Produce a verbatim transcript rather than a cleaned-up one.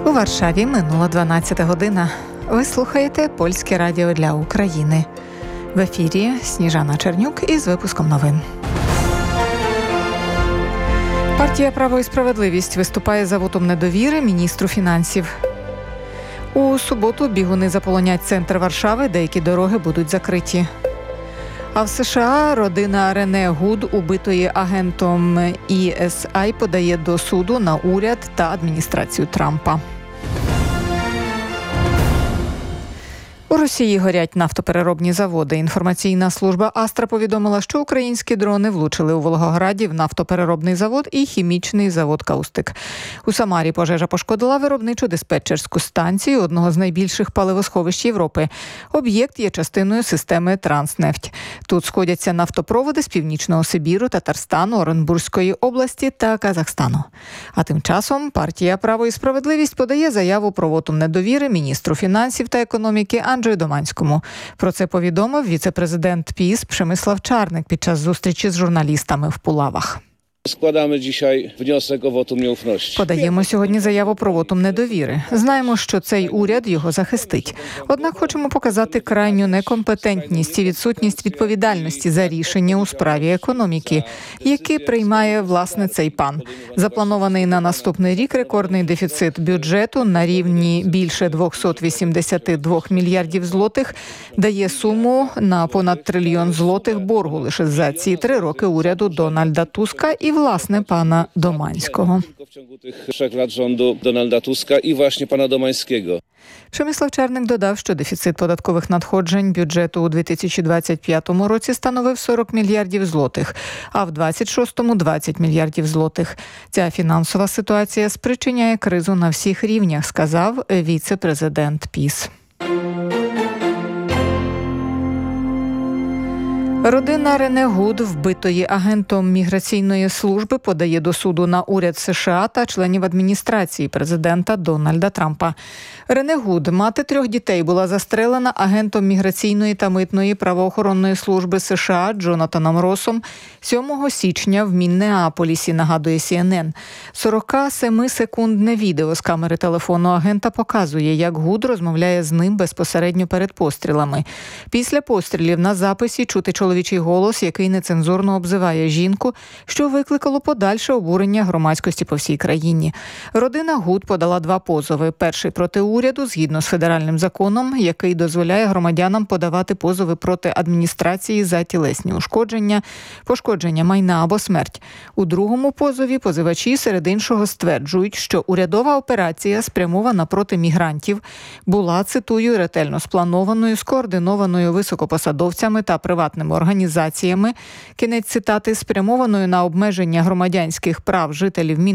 У Варшаві минула дванадцята година. Ви слухаєте Польське радіо для України. В ефірі Сніжана Чернюк із випуском новин. Партія «Право і справедливість» виступає за вотом недовіри міністру фінансів. У суботу бігуни заполонять центр Варшави, деякі дороги будуть закриті. А в США родина Рене Гуд, убитої агентом І С Ай, подає до суду на уряд та адміністрацію Трампа. У Росії горять нафтопереробні заводи. Інформаційна служба Астра повідомила, що українські дрони влучили у Волгограді в нафтопереробний завод і хімічний завод «Каустик». У Самарі пожежа пошкодила виробничу диспетчерську станцію одного з найбільших паливосховищ Європи. Об'єкт є частиною системи «Транснефть». Тут сходяться нафтопроводи з Північного Сибіру, Татарстану, Оренбурзької області та Казахстану. А тим часом партія «Право і справедливість» подає заяву про вотум недовіри міністру фінансів та економіки Анджею Доманському. Про це повідомив віце-президент ПіС Przemysław Czarnek під час зустрічі з журналістами в Пулавах. Складаємо dzisiaj wniosek o votum nieufności. Подаємо сьогодні заяву про вотум недовіри. Знаємо, що цей уряд його захистить. Однак хочемо показати крайню некомпетентність і відсутність відповідальності за рішення у справі економіки, які приймає, власне, цей пан. Запланований на наступний рік рекордний дефіцит бюджету на рівні більше двісті вісімдесят два мільярдів злотих дає суму на понад трильйон злотих боргу лише за ці три роки уряду Дональда Туска і, власне, пана Доманського. W ciągu tych trzech lat rządu Donalda Tuska i właśnie pana Domańskiego. Przemysław Czarnek додав, що дефіцит податкових надходжень бюджету у дві тисячі двадцять п'ятому році становив сорок мільярдів злотих, а в двадцять шостому – двадцять мільярдів злотих. Ця фінансова ситуація спричиняє кризу на всіх рівнях, сказав віце-президент ПіС. Родина Рене Гуд, вбитої агентом міграційної служби, подає до суду на уряд США та членів адміністрації президента Дональда Трампа. Рене Гуд, мати трьох дітей, була застрелена агентом міграційної та митної правоохоронної служби США Джонатаном Россом сьомого січня в Міннеаполісі, нагадує Сі Ен Ен. сорокасемисекундне відео з камери телефону агента показує, як Гуд розмовляє з ним безпосередньо перед пострілами. Після пострілів на записі чути чоловічий голос, який нецензурно обзиває жінку, що викликало подальше обурення громадськості по всій країні. Родина Гуд подала два позови. Перший проти уряду, згідно з федеральним законом, який дозволяє громадянам подавати позови проти адміністрації за тілесні ушкодження, пошкодження майна або смерть. У другому позові позивачі серед іншого стверджують, що урядова операція, спрямована проти мігрантів, була, цитую, ретельно спланованою, скоординованою високопосадовцями та приватними організаціями, кінець цитати, спрямованою на обмеження громадянських прав жителів